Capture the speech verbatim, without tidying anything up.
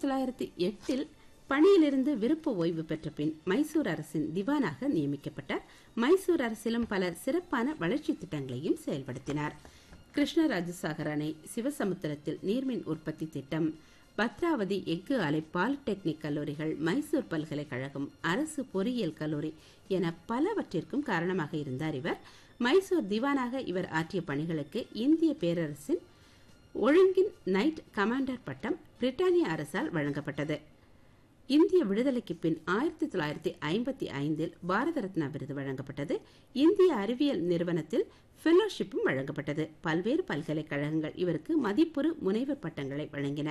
தொள்ளாயிரத்தி எட்டில் பணியிலிருந்து விருப்ப ஓய்வு பெற்ற பின் மைசூர் அரசின் திவானாக நியமிக்கப்பட்டார். மைசூர் அரசிலும் பல சிறப்பான வளர்ச்சி திட்டங்களையும் செயல்படுத்தினார். கிருஷ்ணராஜசாகர் அணை, சிவசமுத்திரத்தில் நீர்மின் உற்பத்தி திட்டம், பத்ராவதி எஃகு ஆலை, பாலிடெக்னிக் கல்லூரிகள், மைசூர் பல்கலைக்கழகம், அரசு பொறியியல் கல்லூரி என பலவற்றிற்கும் காரணமாக இருந்தார் இவர். மைசூர் திவானாக இவர் ஆற்றிய பணிகளுக்கு இந்திய பேரரசின் ஒழுங்கின் நைட் கமாண்டர் பட்டம் பிரிட்டானிய அரசால் வழங்கப்பட்டது. இந்திய விடுதலைக்கு பின் ஆயிரத்தி தொள்ளாயிரத்தி ஐம்பத்தி ஐந்தில் பாரத ரத்னா விருது வழங்கப்பட்டது. இந்திய அறிவியல் நிறுவனத்தில் ஃபெலோஷிப்பும் வழங்கப்பட்டது. பல்வேறு பல்கலைக்கழகங்கள் இவருக்கு மதிப்புறு முனைவர் பட்டங்களை வழங்கின.